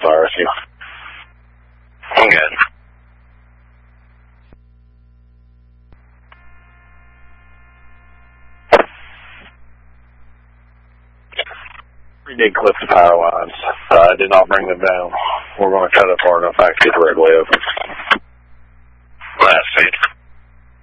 fire rescue. I'm good. We did clip the power lines. I did not bring them down. We're going to cut it far enough back to get the roadway open. Last seat.